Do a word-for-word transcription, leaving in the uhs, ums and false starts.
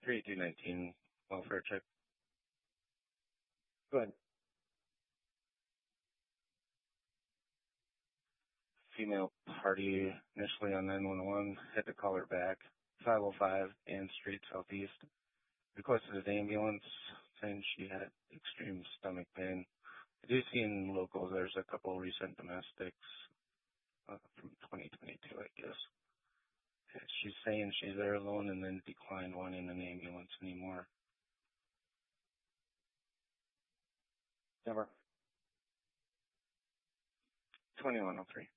three two nineteen welfare check. Go ahead. Female party initially on nine one one, had to call her back. five oh five Ann Street Southeast. Requested an ambulance saying she had extreme stomach pain. I do see in locals there's a couple recent domestics uh, from twenty twenty-two, I guess. She's saying she's there alone and then declined wanting an ambulance anymore. Number? twenty-one oh three.